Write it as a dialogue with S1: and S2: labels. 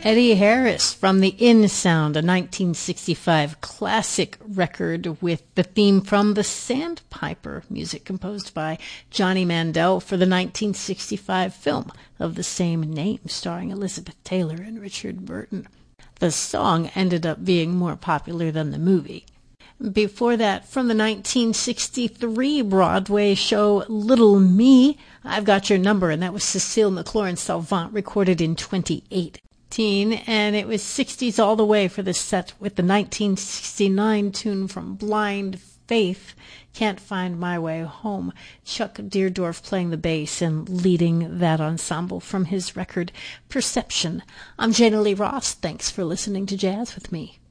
S1: Eddie Harris from the In Sound, a 1965 classic record with the theme from The Sandpiper, music composed by Johnny Mandel for the 1965 film of the same name, starring Elizabeth Taylor and Richard Burton. The song ended up being more popular than the movie. Before that, from the 1963 Broadway show Little Me, I've Got Your Number, and that was Cecile McLaurin-Salvant, recorded in 2018. And it was 60s all the way for the set with the 1969 tune from Blind Faith, Can't Find My Way Home. Chuck Deerdorf playing the bass and leading that ensemble from his record Perception. I'm Jana Lee Ross. Thanks for listening to Jazz with me.